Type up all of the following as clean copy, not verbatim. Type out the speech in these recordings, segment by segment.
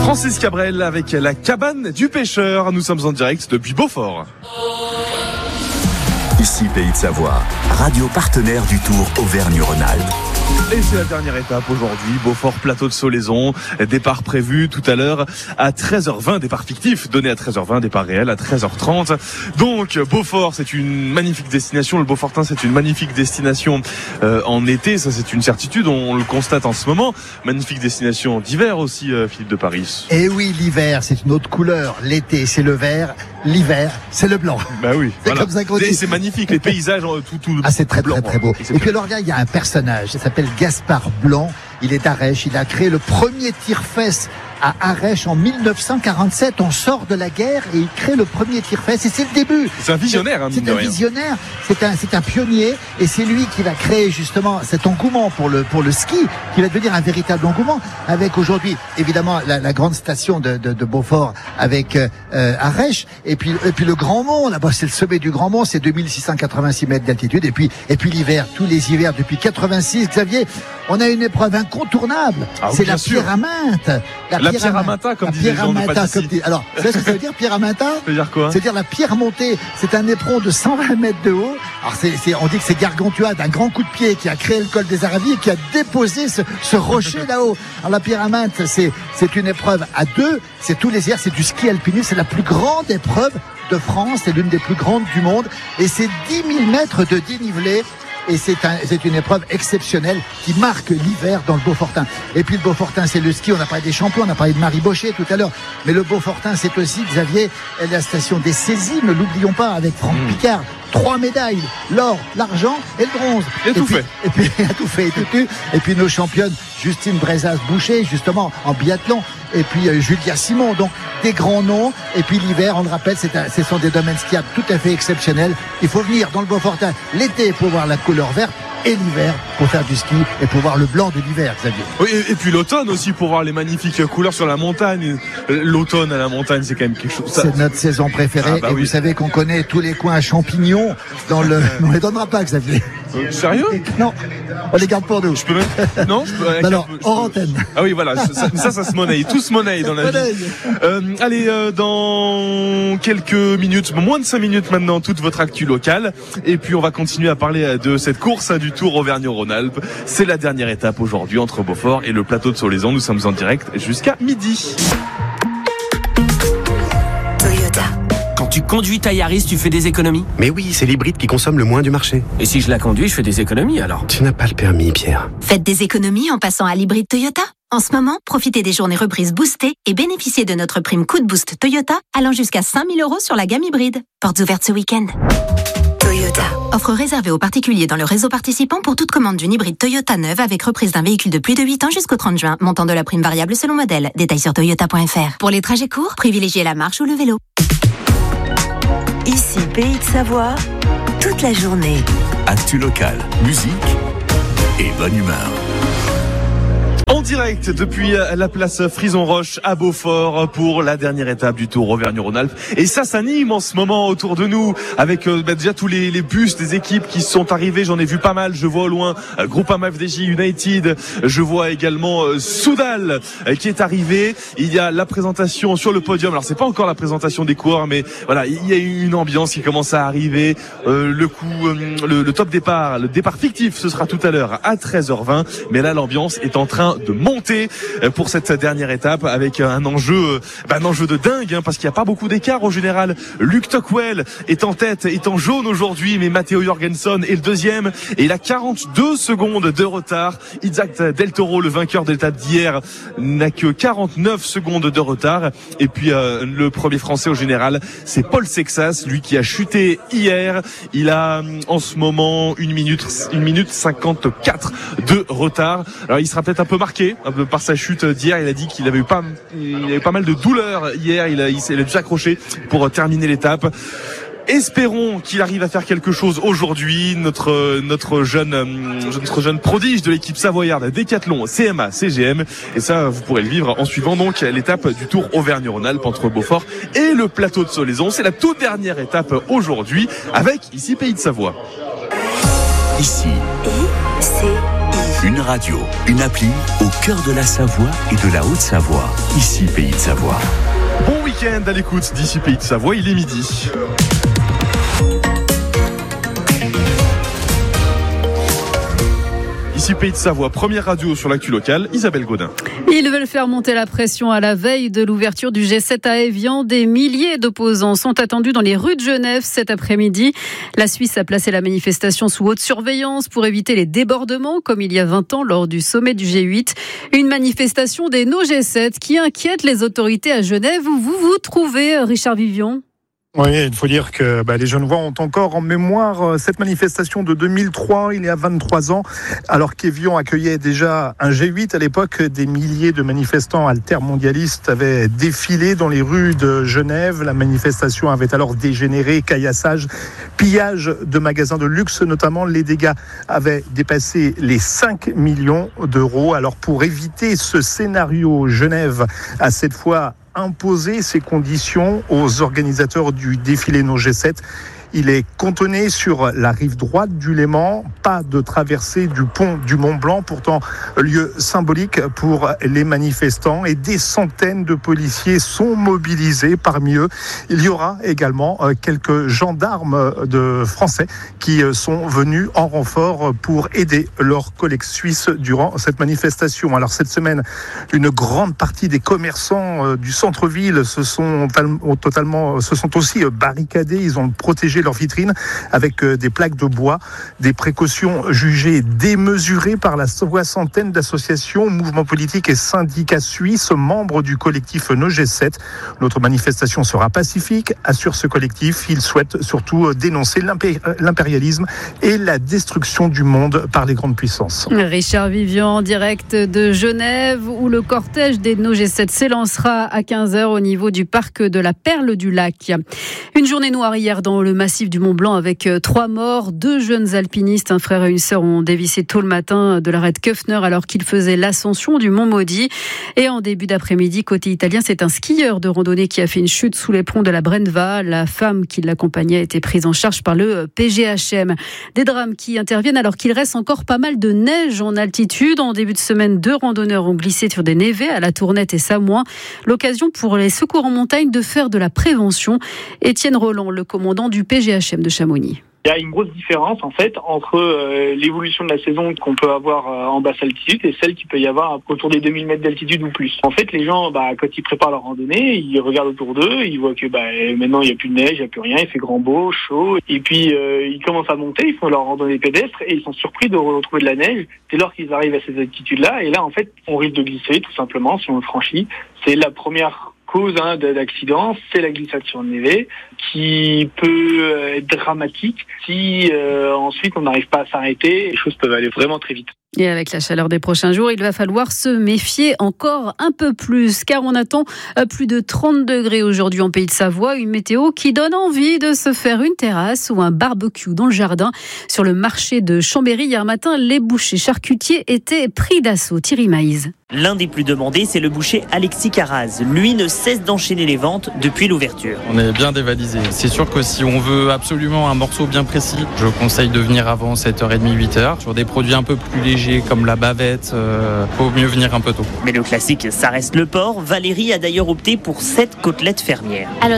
Francis Cabrel avec la cabane du pêcheur. Nous sommes en direct depuis Beaufort. Ici Pays de Savoie, radio partenaire du Tour Auvergne-Rhône-Alpes. Et c'est la dernière étape aujourd'hui, Beaufort, plateau de Solaison, départ prévu tout à l'heure à 13h20, départ fictif donné à 13h20, départ réel à 13h30. Donc Beaufort, c'est une magnifique destination, le Beaufortin c'est une magnifique destination en été, ça c'est une certitude, on le constate en ce moment. Magnifique destination d'hiver aussi, Philippe de Paris. Et oui, l'hiver c'est une autre couleur, l'été c'est le vert, l'hiver c'est le blanc. Bah oui, c'est voilà. Comme ça qu'on dit. C'est magnifique, les paysages tout Ah, c'est très blanc, très beau. Et puis alors, il y a un personnage, il s'appelle Gaspard Blanc, il est d'Arèche, il a créé le premier tire-fesse à Arèche en 1947. On sort de la guerre et il crée le premier tire-fesse et c'est le début. C'est un visionnaire, hein, c'est un visionnaire, c'est un pionnier et c'est lui qui va créer justement cet engouement pour le ski, qui va devenir un véritable engouement avec aujourd'hui évidemment la grande station de Beaufort avec Arèche et puis le Grand Mont, là-bas c'est le sommet du Grand Mont, c'est 2686 mètres d'altitude et puis l'hiver, tous les hivers depuis 86, Xavier, on a une épreuve incontournable, c'est la pyraminte. La pyramata, comme disent les gens de Patissi. Alors, vous savez ce que ça veut dire, pyramata? Ça veut dire quoi? C'est-à-dire la pierre montée. C'est un éperon de 120 mètres de haut. Alors, on dit que c'est Gargantua d'un grand coup de pied qui a créé le col des Aravis et qui a déposé ce rocher là-haut. Alors, la pyraminte, c'est une épreuve à deux. C'est tous les hivers, c'est du ski alpinisme. C'est la plus grande épreuve de France. C'est l'une des plus grandes du monde. Et c'est 10 000 mètres de dénivelé. Et c'est une épreuve exceptionnelle qui marque l'hiver dans le Beaufortin. Et puis le Beaufortin, c'est le ski. On a parlé des champions, on a parlé de Marie Bochet tout à l'heure. Mais le Beaufortin, c'est aussi, Xavier, la station des saisies, ne l'oublions pas, avec Franck Picard. 3 médailles, l'or, l'argent et le bronze. Et tout fait. Et puis, tout fait et tout tu. Et puis nos championnes, Justine Brezaz-Boucher, justement, en biathlon. Et puis Julia Simon, donc des grands noms. Et puis l'hiver, on le rappelle, ce sont des domaines skiables tout à fait exceptionnels. Il faut venir dans le Beaufortin l'été pour voir la couleur verte et l'hiver pour faire du ski et pour voir le blanc de l'hiver, Xavier. Oui, et puis l'automne aussi pour voir les magnifiques couleurs sur la montagne. L'automne à la montagne, c'est quand même quelque chose. C'est notre saison préférée. Et oui. Vous savez qu'on connaît tous les coins à champignons dans le. On les donnera pas, Xavier. Sérieux? Non, on les garde pour nous. Je peux même. Non, je peux. Alors, hors antenne. Ah oui, voilà, ça se monnaie. Tout se monnaie dans la vie. Allez, dans quelques minutes, moins de 5 minutes maintenant, toute votre actu locale. Et puis on va continuer à parler de cette course du Tour Auvergne-Rhône-Alpes. C'est la dernière étape aujourd'hui entre Beaufort et le plateau de Solaison. Nous sommes en direct jusqu'à midi. Toyota. Quand tu conduis ta Yaris, tu fais des économies? Mais oui, c'est l'hybride qui consomme le moins du marché. Et si je la conduis, je fais des économies alors? Tu n'as pas le permis, Pierre. Faites des économies en passant à l'hybride Toyota. En ce moment, profitez des journées reprises boostées et bénéficiez de notre prime coup de boost Toyota allant jusqu'à 5 000 € sur la gamme hybride. Portes ouvertes ce week-end. Toyota. Offre réservée aux particuliers dans le réseau participant pour toute commande d'une hybride Toyota neuve avec reprise d'un véhicule de plus de 8 ans jusqu'au 30 juin. Montant de la prime variable selon modèle. Détails sur toyota.fr. Pour les trajets courts, privilégiez la marche ou le vélo. Ici Pays de Savoie, toute la journée. Actu locale, musique et bonne humeur. En direct depuis la place Frison-Roche à Beaufort pour la dernière étape du Tour Auvergne-Rhône-Alpes. Et ça s'anime en ce moment autour de nous avec déjà tous les bus des équipes qui sont arrivés. J'en ai vu pas mal. Je vois au loin Groupama FDJ United. Je vois également Soudal qui est arrivé. Il y a la présentation sur le podium. Alors c'est pas encore la présentation des coureurs, mais voilà, il y a une ambiance qui commence à arriver. Le top départ, le départ fictif, ce sera tout à l'heure à 13h20. Mais là, l'ambiance est en train de monter pour cette dernière étape avec un enjeu de dingue, parce qu'il n'y a pas beaucoup d'écart au général. Luke Tocqueville est en tête, est en jaune aujourd'hui, mais Matteo Jorgensen est le deuxième et il a 42 secondes de retard. Isaac Del Toro, le vainqueur de l'étape d'hier, n'a que 49 secondes de retard. Et puis le premier français au général, c'est Paul Sexas, lui qui a chuté hier. Il a en ce moment 1 minute 54 de retard. Alors il sera peut-être un peu marqué par sa chute d'hier. Il a dit qu'il avait eu pas mal de douleurs hier. Il a dû s'accrocher pour terminer l'étape. Espérons qu'il arrive à faire quelque chose aujourd'hui. Notre jeune prodige de l'équipe savoyarde Décathlon, CMA, CGM. Et ça, vous pourrez le vivre en suivant donc l'étape du Tour Auvergne-Rhône-Alpes entre Beaufort et le plateau de Solaison. C'est la toute dernière étape aujourd'hui avec ici Pays de Savoie. Ici, Une radio, une appli au cœur de la Savoie et de la Haute-Savoie. Ici, Pays de Savoie. Bon week-end à l'écoute d'ici Pays de Savoie, il est midi. Ici Pays de Savoie, première radio sur l'actu locale, Isabelle Gaudin. Ils veulent faire monter la pression à la veille de l'ouverture du G7 à Évian. Des milliers d'opposants sont attendus dans les rues de Genève cet après-midi. La Suisse a placé la manifestation sous haute surveillance pour éviter les débordements, comme il y a 20 ans lors du sommet du G8. Une manifestation des No G7 qui inquiète les autorités à Genève. Où vous vous trouvez, Richard Vivion ? Oui, il faut dire que les Genevois ont encore en mémoire cette manifestation de 2003, il y a 23 ans, alors qu'Évian accueillait déjà un G8 à l'époque. Des milliers de manifestants altermondialistes avaient défilé dans les rues de Genève. La manifestation avait alors dégénéré, caillassage, pillage de magasins de luxe notamment. Les dégâts avaient dépassé les 5 millions d'euros. Alors pour éviter ce scénario, Genève a cette fois imposer ces conditions aux organisateurs du défilé No G7. Il est cantonné sur la rive droite du Léman, pas de traversée du pont du Mont Blanc, pourtant lieu symbolique pour les manifestants, et des centaines de policiers sont mobilisés. Parmi eux, il y aura également quelques gendarmes français qui sont venus en renfort pour aider leurs collègues suisses durant cette manifestation. Alors cette semaine, une grande partie des commerçants du centre-ville se sont aussi barricadés. Ils ont protégé leurs vitrines avec des plaques de bois, des précautions jugées démesurées par la soixantaine d'associations, mouvements politiques et syndicats suisses membres du collectif No G7. Notre manifestation sera pacifique, assure ce collectif. Il souhaite surtout dénoncer l'impérialisme et la destruction du monde par les grandes puissances. Richard Vivian, direct de Genève, où le cortège des No G7 s'élancera à 15h au niveau du parc de la Perle du Lac. Une journée noire hier dans le massif du Mont Blanc avec 3 morts. 2 jeunes alpinistes, un frère et une sœur, ont dévissé tôt le matin de l'arête Köffner alors qu'ils faisaient l'ascension du Mont Maudit. Et en début d'après-midi, côté italien, c'est un skieur de randonnée qui a fait une chute sous les ponts de la Brenva. La femme qui l'accompagnait a été prise en charge par le PGHM. Des drames qui interviennent alors qu'il reste encore pas mal de neige en altitude. En début de semaine, 2 randonneurs ont glissé sur des névés à la Tournette et Samoin. L'occasion pour les secours en montagne de faire de la prévention. Étienne Roland, le commandant du PGHM de Chamonix. Il y a une grosse différence en fait entre l'évolution de la saison qu'on peut avoir en basse altitude et celle qu'il peut y avoir autour des 2000 mètres d'altitude ou plus. En fait, les gens, quand ils préparent leur randonnée, ils regardent autour d'eux, ils voient que maintenant il n'y a plus de neige, il n'y a plus rien, il fait grand beau, chaud, et puis ils commencent à monter, ils font leur randonnée pédestre et ils sont surpris de retrouver de la neige dès lors qu'ils arrivent à ces altitudes-là. Et là, en fait, on risque de glisser tout simplement si on le franchit. C'est la première cause d'accident, c'est la glissade sur le névé qui peut être dramatique si ensuite on n'arrive pas à s'arrêter. Les choses peuvent aller vraiment très vite. Et avec la chaleur des prochains jours, il va falloir se méfier encore un peu plus, car on attend plus de 30 degrés aujourd'hui en Pays de Savoie. Une météo qui donne envie de se faire une terrasse ou un barbecue dans le jardin. Sur le marché de Chambéry, hier matin, les bouchers charcutiers étaient pris d'assaut. Thierry Maïs. L'un des plus demandés, c'est le boucher Alexis Caraz. Lui ne cesse d'enchaîner les ventes depuis l'ouverture. On est bien dévalisé. C'est sûr que si on veut absolument un morceau bien précis, je conseille de venir avant 7h30, 8h. Sur des produits un peu plus légers comme la bavette, faut mieux venir un peu tôt. Mais le classique, ça reste le porc. Valérie a d'ailleurs opté pour 7 côtelettes fermières. Alors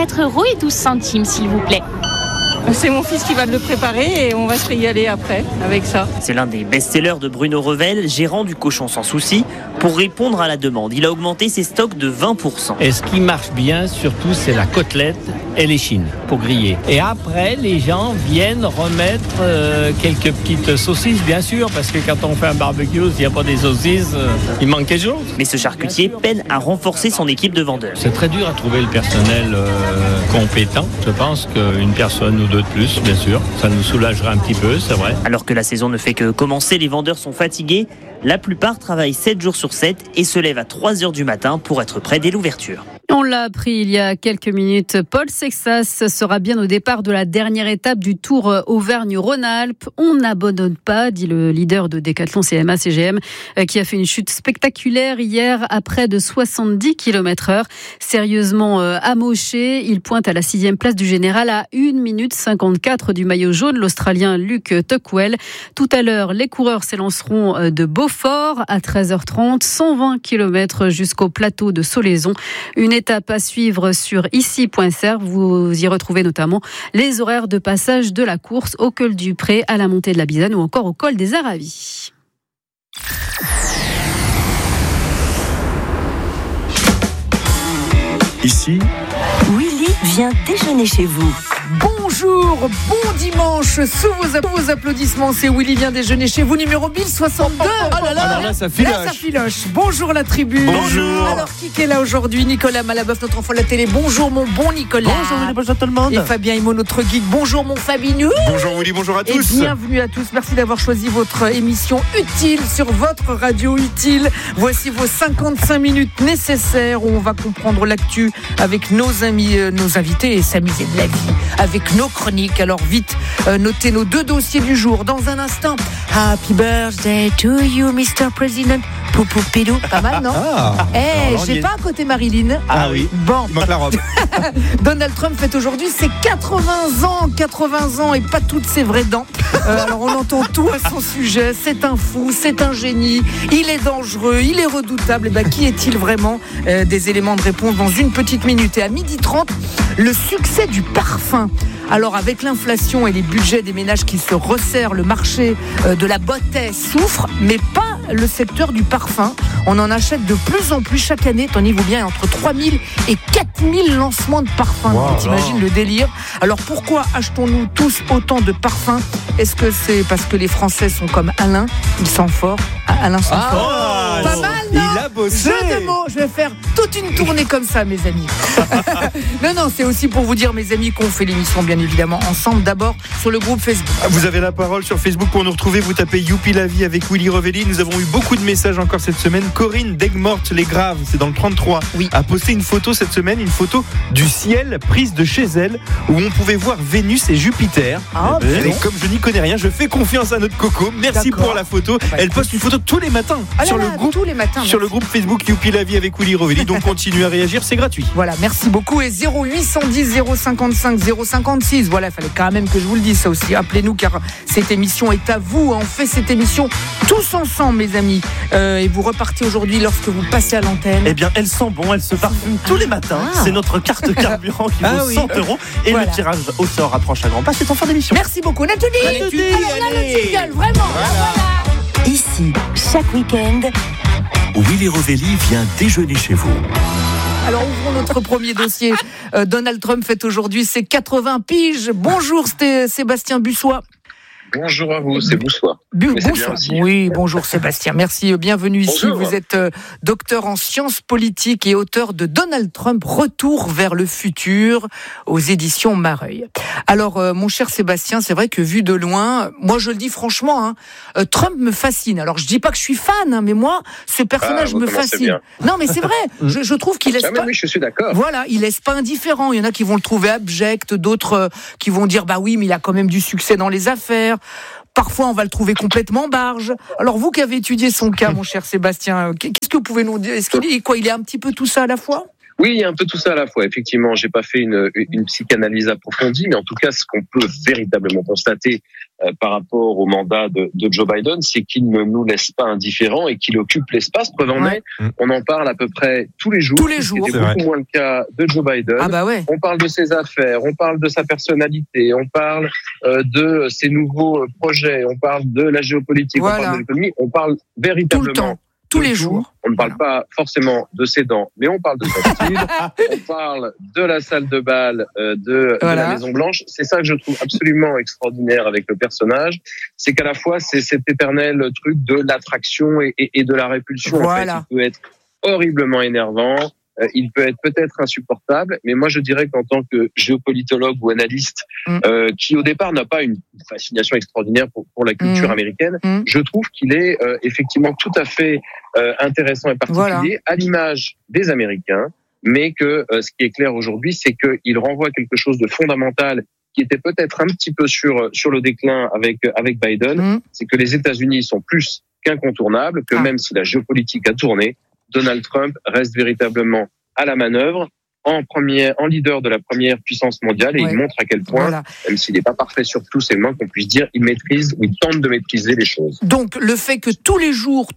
54,12 €, s'il vous plaît. C'est mon fils qui va le préparer et on va se régaler après avec ça. C'est l'un des best-sellers de Bruno Revel, gérant du Cochon Sans Souci. Pour répondre à la demande, il a augmenté ses stocks de 20%. Et ce qui marche bien, surtout, c'est la côtelette et les chines pour griller. Et après, les gens viennent remettre quelques petites saucisses, bien sûr, parce que quand on fait un barbecue, s'il n'y a pas des saucisses, il manque quelque chose. Mais ce charcutier peine à renforcer son équipe de vendeurs. C'est très dur à trouver le personnel compétent. Je pense qu'une personne ou deux de plus, bien sûr, ça nous soulagerait un petit peu, c'est vrai. Alors que la saison ne fait que commencer, les vendeurs sont fatigués. La plupart travaillent 7 jours sur 7 et se lèvent à 3h du matin pour être prêts dès l'ouverture. On l'a appris il y a quelques minutes. Paul Sexas sera bien au départ de la dernière étape du Tour Auvergne-Rhône-Alpes. On n'abandonne pas, dit le leader de Décathlon CMA-CGM, qui a fait une chute spectaculaire hier à près de 70 km/h. Sérieusement amoché, il pointe à la 6e place du général à 1 minute 54 du maillot jaune, l'Australien Luke Tuckwell. Tout à l'heure, les coureurs s'élanceront de Beaufort à 13h30, 120 km jusqu'au plateau de Solaison. Une étape à suivre sur ici.fr. Vous y retrouvez notamment les horaires de passage de la course au col du Pré, à la montée de la Bisane ou encore au col des Aravis. Ici, Willy vient déjeuner chez vous. Bonjour, bon dimanche, sous vos applaudissements, c'est Willy vient déjeuner chez vous, numéro 1062. Oh là là, alors là, ça filoche. Bonjour la tribu. Bonjour. Alors, qui est là aujourd'hui? Nicolas Malaboeuf, notre enfant de la télé. Bonjour mon bon Nicolas. Bonjour tout le monde. Et Fabien Immo, notre geek. Bonjour mon Fabinou. Bonjour Willy, bonjour à tous. Et bienvenue à tous. Merci d'avoir choisi votre émission utile sur votre radio utile. Voici vos 55 minutes nécessaires où on va comprendre l'actu avec nos amis, nos invités et s'amuser de la vie avec nos chroniques. Alors vite, notez nos 2 dossiers du jour. Dans un instant, Happy birthday to you, Mr. President. Poupou Pidou, pas mal, non? J'ai pas un côté Marilyn. Ah oui. Bon. Il manque la robe. Donald Trump fête aujourd'hui ses 80 ans et pas toutes ses vraies dents. Alors on entend tout à son sujet. C'est un fou, c'est un génie. Il est dangereux, il est redoutable. Et qui est-il vraiment? Des éléments de réponse dans une petite minute. Et à 12h30, le succès du parfum. Alors avec l'inflation et les budgets des ménages qui se resserrent, le marché de la beauté souffre, mais pas le secteur du parfum. On en achète de plus en plus chaque année, tenez-vous bien, entre 3000 et 4000 lancements de parfums. Wow, t'imagines le délire? Alors pourquoi achetons-nous tous autant de parfums? Est-ce que c'est parce que les Français sont comme Alain? Ils sont forts. Alain sent fort. Pas mal, non? Il a bossé. Jeu de mots, je vais faire toute une tournée comme ça, mes amis. Non, c'est aussi pour vous dire, mes amis, qu'on fait l'émission, bien évidemment, ensemble. D'abord, sur le groupe Facebook. Vous avez la parole sur Facebook pour nous retrouver. Vous tapez Youpi la vie avec Willy Revelli. Nous avons eu beaucoup de messages encore cette semaine. Corinne d'Aigues-Mortes, les Graves, c'est dans le 33, a posté une photo cette semaine, une photo du ciel prise de chez elle, où on pouvait voir Vénus et Jupiter. Et comme je n'y connais rien, je fais confiance à notre Coco. Merci pour la photo. Elle poste une photo tous les matins sur le groupe. Tous les matins. Sur le groupe Facebook Youpi la vie avec Willy Revelli. Donc continuez à réagir, c'est gratuit. Voilà, merci beaucoup. Et 0810 055 056. Voilà, il fallait quand même que je vous le dise ça aussi. Appelez-nous car cette émission est à vous. On fait cette émission tous ensemble, mes amis. Et vous repartez aujourd'hui lorsque vous passez à l'antenne. Eh bien, elle sent bon, elle se parfume tous les matins. C'est notre carte carburant qui vaut 100 €. Et le tirage au sort approche à grands pas. C'est en fin d'émission. Merci beaucoup, Nathalie. Alors là, le jingle, vraiment. Voilà. Ici, chaque week-end, Willy Revelli vient déjeuner chez vous. Alors ouvrons notre premier dossier. Donald Trump fête aujourd'hui ses 80 piges. Bonjour Sébastien Bussois. Bonjour à vous, c'est Boussois. Bonsoir. Oui, bonjour Sébastien. Merci, bienvenue ici. Bonjour. Vous êtes docteur en sciences politiques et auteur de Donald Trump, Retour vers le futur aux éditions Mareuil. Alors, mon cher Sébastien, c'est vrai que vu de loin, moi je le dis franchement, Trump me fascine. Alors, je dis pas que je suis fan, mais moi, ce personnage me fascine. Bien. Non, mais c'est vrai. Je trouve qu'il laisse pas. Oui, je suis d'accord. Voilà, il laisse pas indifférent. Il y en a qui vont le trouver abject, d'autres qui vont dire bah oui, mais il a quand même du succès dans les affaires. Parfois, on va le trouver complètement barge. Alors, vous qui avez étudié son cas, mon cher Sébastien, qu'est-ce que vous pouvez nous dire? Est-ce qu'il est quoi? Il est un petit peu tout ça à la fois? Oui, il y a un peu tout ça à la fois. Effectivement, j'ai pas fait une psychanalyse approfondie, mais en tout cas, ce qu'on peut véritablement constater par rapport au mandat de Joe Biden, c'est qu'il ne nous laisse pas indifférents et qu'il occupe l'espace. Preuve en est, on en parle à peu près tous les jours. Tous les jours. C'est beaucoup moins le cas de Joe Biden. Ah bah ouais. On parle de ses affaires, on parle de sa personnalité, on parle de ses nouveaux projets, on parle de la géopolitique, on parle de l'économie, on parle véritablement. Tout le temps. Tous les jours. On ne parle pas forcément de ses dents, mais on parle de son style. On parle de la salle de bal de la Maison Blanche. C'est ça que je trouve absolument extraordinaire avec le personnage. C'est qu'à la fois, c'est cet éternel truc de l'attraction et de la répulsion. Voilà. En fait, il peut être horriblement énervant. Il peut être peut-être insupportable, mais moi je dirais qu'en tant que géopolitologue ou analyste, qui au départ n'a pas une fascination extraordinaire pour la culture américaine, je trouve qu'il est effectivement tout à fait intéressant et particulier, à l'image des Américains, mais que ce qui est clair aujourd'hui, c'est qu'il renvoie quelque chose de fondamental qui était peut-être un petit peu sur le déclin avec Biden, c'est que les États-Unis sont plus qu'incontournables, que même si la géopolitique a tourné, Donald Trump reste véritablement à la manœuvre, en leader de la première puissance mondiale, et il montre à quel point, même s'il n'est pas parfait sur tous, c'est le moins qu'on puisse dire, il maîtrise ou il tente de maîtriser les choses. Donc le fait que tous les jours,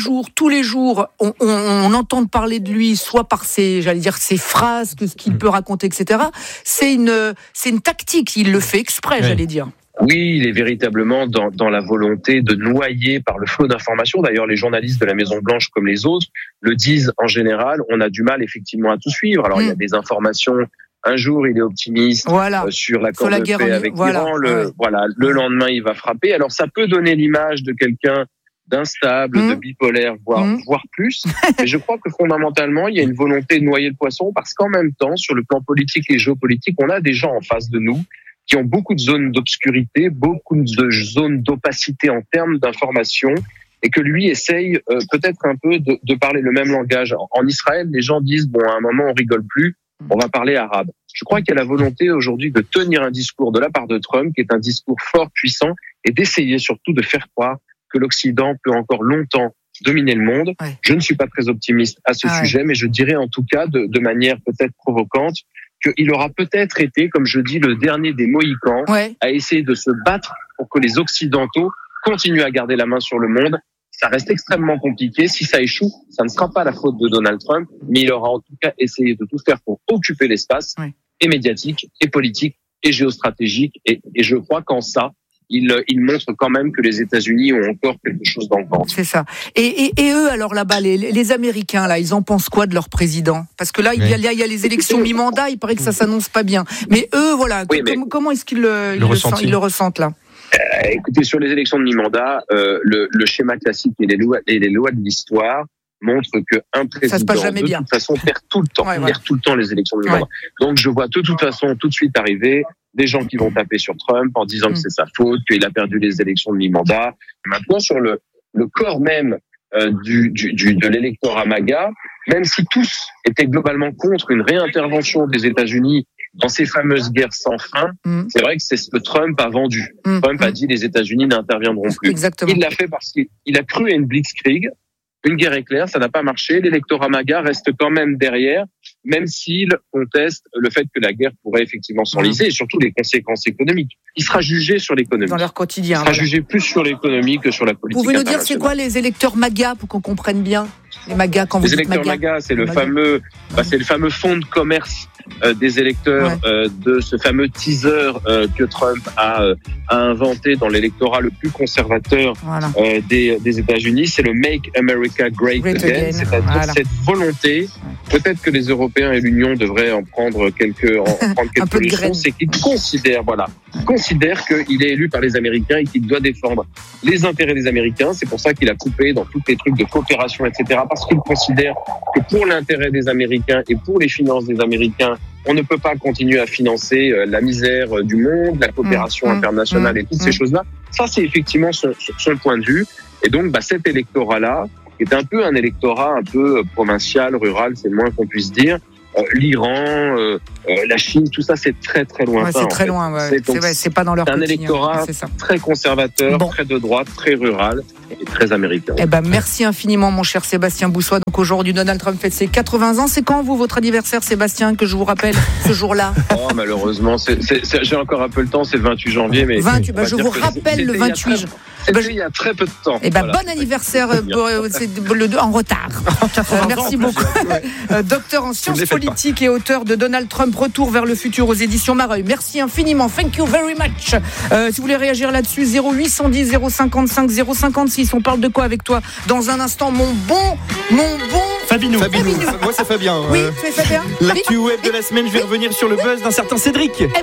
on entende parler de lui, soit par ses phrases, que ce qu'il peut raconter, etc., c'est une tactique, il le fait exprès, j'allais dire. Oui, il est véritablement dans la volonté de noyer par le flot d'informations. D'ailleurs, les journalistes de la Maison-Blanche, comme les autres, le disent en général, on a du mal effectivement à tout suivre. Alors, il y a des informations. Un jour, il est optimiste sur l'accord de paix avec l'Iran. Le lendemain, il va frapper. Alors, ça peut donner l'image de quelqu'un d'instable, de bipolaire, voire plus. Mais je crois que fondamentalement, il y a une volonté de noyer le poisson parce qu'en même temps, sur le plan politique et géopolitique, on a des gens en face de nous qui ont beaucoup de zones d'obscurité, beaucoup de zones d'opacité en termes d'information, et que lui essaye peut-être un peu de parler le même langage. En Israël, les gens disent, bon, à un moment, on rigole plus, on va parler arabe. Je crois qu'il y a la volonté aujourd'hui de tenir un discours de la part de Trump, qui est un discours fort, puissant, et d'essayer surtout de faire croire que l'Occident peut encore longtemps dominer le monde. Je ne suis pas très optimiste à ce sujet, mais je dirais en tout cas, de manière peut-être provocante, qu'il aura peut-être été, comme je dis, le dernier des Mohicans à essayer de se battre pour que les Occidentaux continuent à garder la main sur le monde. Ça reste extrêmement compliqué. Si ça échoue, ça ne sera pas la faute de Donald Trump, mais il aura en tout cas essayé de tout faire pour occuper l'espace, et médiatique, et politique, et géostratégique. Et je crois qu'en ça, il montre quand même que les États-Unis ont encore quelque chose dans le ventre. C'est ça. Et eux, alors là-bas, les Américains, là, ils en pensent quoi de leur président ? Parce que là, il y a les élections mi-mandat, il paraît que ça s'annonce pas bien. Mais eux, voilà, comment est-ce qu'ils le ressentent là ? Écoutez, sur les élections de mi-mandat, le schéma classique et les lois de l'histoire montrent qu'un président, de toute façon, perd tout le temps. Perd tout le temps les élections de mi-mandat. Donc, je vois de toute façon tout de suite arriver des gens qui vont taper sur Trump en disant que c'est sa faute, qu'il a perdu les élections de mi-mandat. Maintenant, sur le corps même de l'électorat MAGA, même si tous étaient globalement contre une réintervention des États-Unis dans ces fameuses guerres sans fin, c'est vrai que c'est ce que Trump a vendu. Trump a dit les États-Unis n'interviendront plus. Exactement. Il l'a fait parce qu'il a cru à une blitzkrieg. Une guerre éclair, ça n'a pas marché. L'électorat MAGA reste quand même derrière, même s'il conteste le fait que la guerre pourrait effectivement s'enliser et surtout les conséquences économiques. Il sera jugé sur l'économie. Dans leur quotidien. Il sera jugé plus sur l'économie que sur la politique. Vous pouvez nous dire c'est quoi les électeurs MAGA pour qu'on comprenne bien les MAGA quand vous dites MAGA? Les électeurs MAGA, c'est le fameux fonds de commerce des électeurs de ce fameux teaser que Trump a inventé dans l'électorat le plus conservateur des États-Unis. C'est le Make America Great Again. C'est-à-dire cette volonté, peut-être que les Européens et l'Union devraient en prendre quelques leçons, c'est qu'ils considèrent qu'il est élu par les Américains et qu'il doit défendre les intérêts des Américains. C'est pour ça qu'il a coupé dans tous les trucs de coopération, etc. Parce qu'il considère que pour l'intérêt des Américains et pour les finances des Américains, on ne peut pas continuer à financer la misère du monde, la coopération internationale et toutes ces choses-là. Ça, c'est effectivement son point de vue. Et donc, cet électorat-là, qui est un peu un électorat un peu provincial, rural, c'est le moins qu'on puisse dire. L'Iran, la Chine, tout ça, c'est très très lointain. C'est très loin, c'est pas dans leur quotidien. C'est un électorat très conservateur, très de droite, très rural et très américain. Merci infiniment, mon cher Sébastien Boussois. Donc aujourd'hui, Donald Trump fête ses 80 ans. C'est quand, votre anniversaire, Sébastien, que je vous rappelle ce jour-là? Malheureusement, j'ai encore un peu le temps, c'est le 28 janvier. Mais je vous rappelle le 28 il y a très peu de temps. Bon anniversaire en retard. Merci beaucoup. Docteur en sciences politiques et auteur de Donald Trump, Retour vers le futur aux éditions Mareuil. Merci infiniment. Thank you very much. Si vous voulez réagir là-dessus, 0810 055 056. On parle de quoi avec toi dans un instant, mon bon Fabinou. Moi, c'est Fabien. Oui, c'est Fabien. L'actu web de la semaine, je vais revenir sur le buzz d'un certain Cédric.